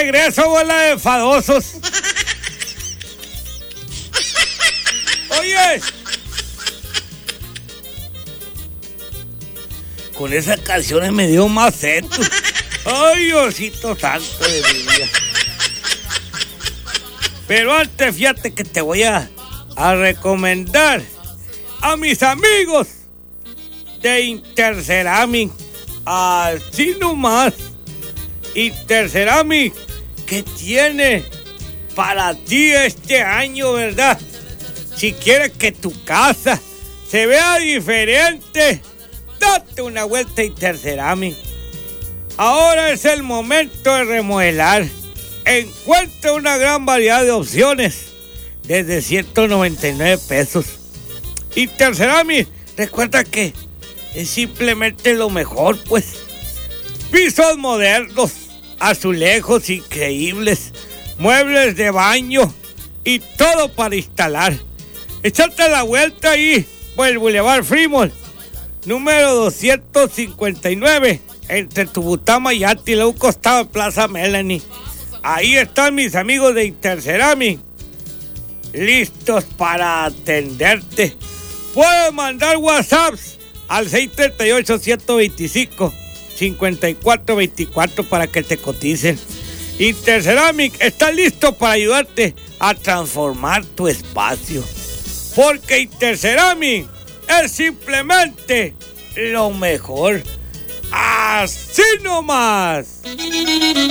regreso, bola de enfadosos. Oye, con esas canciones me dio más sed. Ay, Diosito santo de mi vida. Pero antes, fíjate que te voy a recomendar a mis amigos de Interceramic. Así nomás. Interceramic, que tiene para ti este año, ¿verdad? Si quieres que tu casa se vea diferente, date una vuelta a Interceramic. Ahora es el momento de remodelar. Encuentra una gran variedad de opciones desde 199 pesos. Interceramic, recuerda que es simplemente lo mejor, pues. Pisos modernos, azulejos increíbles, muebles de baño y todo para instalar. Échate la vuelta ahí por el Boulevard Fremont, número 259, entre Tubutama y Átila, un costado de Plaza Melanie. Ahí están mis amigos de Interceramic, listos para atenderte. Puedes mandar WhatsApps al 638-125-5424 para que te coticen. Interceramic está listo para ayudarte a transformar tu espacio. Porque Interceramic es simplemente lo mejor. ¡Así nomás!